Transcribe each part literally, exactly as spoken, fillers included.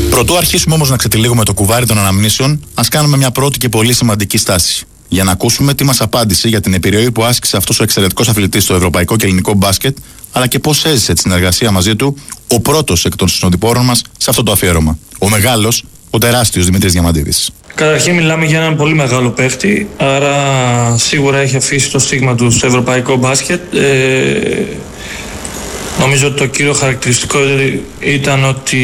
Πρωτού αρχίσουμε όμως να ξετυλίγουμε το κουβάρι των αναμνήσεων, ας κάνουμε μια πρώτη και πολύ σημαντική στάση. Για να ακούσουμε τι μας απάντησε για την επιρροή που άσκησε αυτός ο εξαιρετικός αθλητής στο ευρωπαϊκό και ελληνικό μπάσκετ, αλλά και πώς έζησε τη συνεργασία μαζί του ο πρώτος εκ των συνοδοιπόρων μας σε αυτό το αφιέρωμα. Ο μεγάλος, ο τεράστιος Δημήτρης Διαμαντίδης. Καταρχήν μιλάμε για έναν πολύ μεγάλο παίχτη, άρα σίγουρα έχει αφήσει το στίγμα του στο ευρωπαϊκό μπάσκετ. Ε, νομίζω ότι το κύριο χαρακτηριστικό ήταν ότι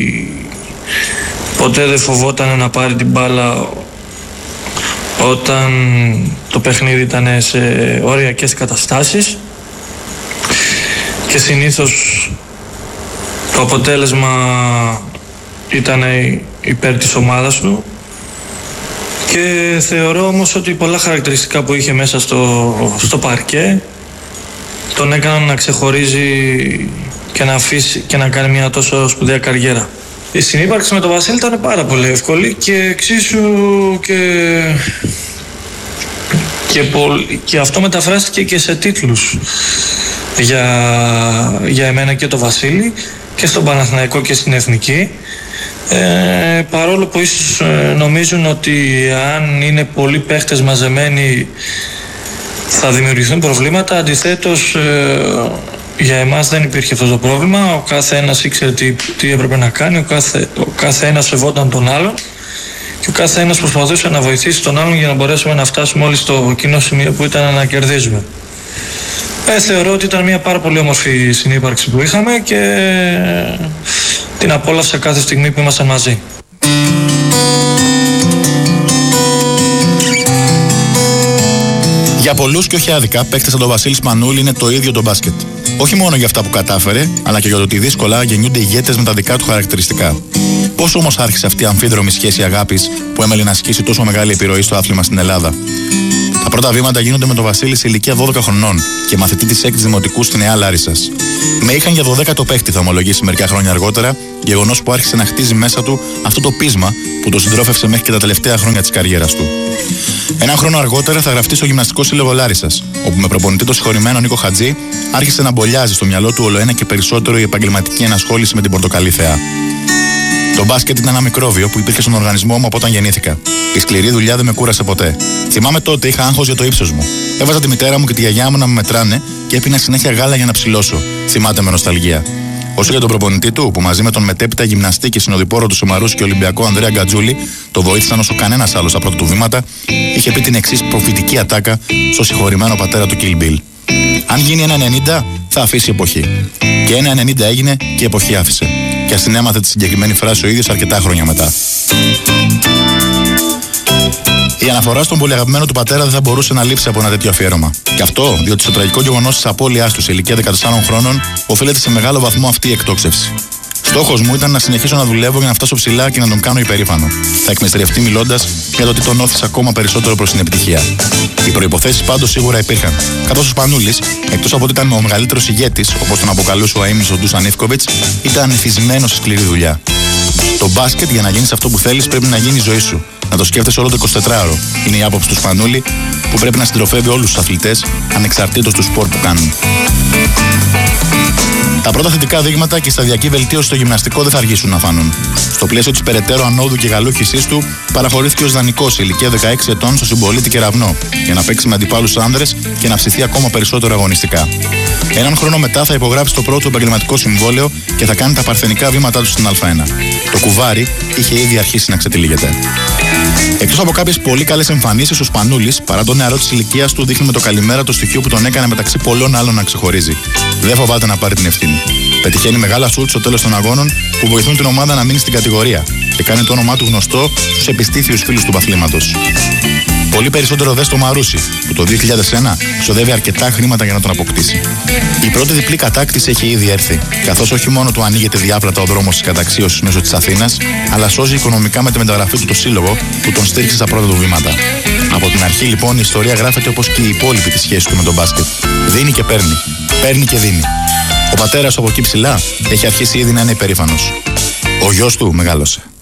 ποτέ δεν φοβόταν να πάρει την μπάλα όταν το παιχνίδι ήταν σε οριακές καταστάσεις και συνήθως το αποτέλεσμα ήταν υπέρ της ομάδας του. Και θεωρώ όμως ότι πολλά χαρακτηριστικά που είχε μέσα στο, στο παρκέ τον έκαναν να ξεχωρίζει και να αφήσει και να κάνει μια τόσο σπουδαία καριέρα. Η συνύπαρξη με τον Βασίλη ήταν πάρα πολύ εύκολη και εξίσου και, και, πολύ, και αυτό μεταφράστηκε και σε τίτλους για, για εμένα και τον Βασίλη και στον Παναθηναϊκό και στην Εθνική. Ε, παρόλο που ίσως ε, νομίζουν ότι αν είναι πολλοί παίχτες μαζεμένοι θα δημιουργηθούν προβλήματα, αντιθέτως ε, για εμάς δεν υπήρχε αυτό το πρόβλημα. Ο κάθε ένας ήξερε τι, τι έπρεπε να κάνει, ο κάθε, ο κάθε ένας σεβόταν τον άλλον και ο κάθε ένας προσπαθούσε να βοηθήσει τον άλλον για να μπορέσουμε να φτάσουμε όλοι στο κοινό σημείο που ήταν να κερδίζουμε. Ε, θεωρώ ότι ήταν μια πάρα πολύ όμορφη συνύπαρξη που είχαμε και την απόλαυσα κάθε στιγμή που ήμασταν μαζί. Για πολλούς και όχι άδικα, παίκτες σαν τον Βασίλη Σπανούλη είναι το ίδιο το μπάσκετ. Όχι μόνο για αυτά που κατάφερε, αλλά και για το ότι δύσκολα γεννιούνται ηγέτες με τα δικά του χαρακτηριστικά. Πώς όμως άρχισε αυτή η αμφίδρομη σχέση αγάπης που έμελε να ασκήσει τόσο μεγάλη επιρροή στο άθλημα στην Ελλάδα? Τα πρώτα βήματα γίνονται με τον Βασίλη σε ηλικία δώδεκα χρονών και μαθητή της έκτης Δημοτικού στη Νέα Λάρισσας. Με είχαν για δωδέκατο παίχτη, θα ομολογήσει μερικά χρόνια αργότερα, γεγονός που άρχισε να χτίζει μέσα του αυτό το πείσμα που το συντρόφευσε μέχρι και τα τελευταία χρόνια της καριέρας του. Έναν χρόνο αργότερα θα γραφτεί στο Γυμναστικό Σύλλογο Λάρισσας, όπου με προπονητή το συγχωρημένο Νίκο Χατζή άρχισε να μπολιάζει στο μυαλό του όλο ένα και περισσότερο η επαγγελματική ενασχόληση με την πορτοκαλί θεά. Το μπάσκετ ήταν ένα μικρόβιο που υπήρχε στον οργανισμό μου από όταν γεννήθηκα. Η σκληρή δουλειά δεν με κούρασε ποτέ. Θυμάμαι τότε είχα άγχος για το ύψος μου. Έβαζα τη μητέρα μου και τη γιαγιά μου να με μετράνε και έπινα συνέχεια γάλα για να ψηλώσω. Θυμάται με νοσταλγία. Όσο για τον προπονητή του, που μαζί με τον μετέπειτα γυμναστή και συνοδοιπόρο του Σομαρούς και Ολυμπιακό Ανδρέα Γκατζούλη το βοήθησαν όσο κανένας άλλος στα πρώτα του βήματα, είχε πει την εξής προφητική ατάκα στο συγχωρημένο πατέρα του Kill Bill. Αν γίνει ένα ενενήντα, θα αφήσει εποχή. Και ένα ενενήντα έγινε και η εποχή άφησε. Και ας την έμαθε τη συγκεκριμένη φράση ο ίδιος αρκετά χρόνια μετά. Η αναφορά στον πολύ αγαπημένο του πατέρα δεν θα μπορούσε να λείψει από ένα τέτοιο αφιέρωμα. Και αυτό διότι στο τραγικό γεγονός της απώλειάς του σε ηλικία δεκατεσσάρων χρόνων οφείλεται σε μεγάλο βαθμό αυτή η εκτόξευση. Στόχος μου ήταν να συνεχίσω να δουλεύω για να φτάσω ψηλά και να τον κάνω υπερήφανο. Θα εκμυστηρευτεί μιλώντας για το τι τον όθησε ακόμα περισσότερο προς την επιτυχία. Οι προϋποθέσεις πάντως σίγουρα υπήρχαν. Καθώς ο Σπανούλης, εκτός από ότι ήταν ο μεγαλύτερος ηγέτης, όπως τον αποκαλούσε ο αείμνηστος ο Ντούσαν Ιβκοβιτς, ήταν εθισμένος σε σκληρή δουλειά. Το μπάσκετ για να γίνεις αυτό που θέλεις πρέπει να γίνει η ζωή σου. Να το σκέφτεσαι όλο το εικοσιτετράωρο. Είναι η άποψη του Σπανούλη που πρέπει να συντροφεύει όλους τους αθλητές ανεξαρτήτως του σπορ που κάνουν. Τα πρώτα θετικά δείγματα και η σταδιακή βελτίωση στο γυμναστικό δεν θα αργήσουν να φανούν. Στο πλαίσιο της περαιτέρω ανόδου και γαλούχησής του, παραχωρήθηκε ως δανεικός σε ηλικία δεκαέξι ετών στο συμπολίτη Κεραυνό για να παίξει με αντιπάλους άνδρες και να ψηθεί ακόμα περισσότερο αγωνιστικά. Έναν χρόνο μετά θα υπογράψει το πρώτο επαγγελματικό συμβόλαιο και θα κάνει τα παρθενικά βήματά του στην Α1. Το κουβάρι είχε ήδη αρχίσει να ξετυλίγεται. Εκτός από κάποιες πολύ καλές εμφανίσεις, ο Σπανούλης, παρά το νεαρό της ηλικίας του, δείχνει με το καλημέρα το στοιχείο που τον έκανε μεταξύ πολλών άλλων να ξεχωρίζει. Δεν φοβάται να πάρει την ευθύνη. Πετυχαίνει μεγάλα σουτ στο τέλος των αγώνων που βοηθούν την ομάδα να μείνει στην κατηγορία και κάνει το όνομά του γνωστό στους επιστήθιους φίλους του παθλήματος. Πολύ περισσότερο δε στο Μαρούσι, που το δύο χιλιάδες ένα ξοδεύει αρκετά χρήματα για να τον αποκτήσει. Η πρώτη διπλή κατάκτηση έχει ήδη έρθει, καθώς όχι μόνο του ανοίγεται διάπλατα ο δρόμος της καταξίωσης μέσω της Αθήνας, αλλά σώζει οικονομικά με τη μεταγραφή του το σύλλογο που τον στήριξε στα πρώτα του βήματα. Από την αρχή λοιπόν η ιστορία γράφεται όπως και η υπόλοιπη τη σχέση του με τον μπάσκετ. Δίνει και παίρνει. Παίρνει και δίνει. Ο πατέρας από εκεί ψηλά έχει αρχίσει ήδη να είναι υπερήφανος. Ο γιος του μεγάλωσε.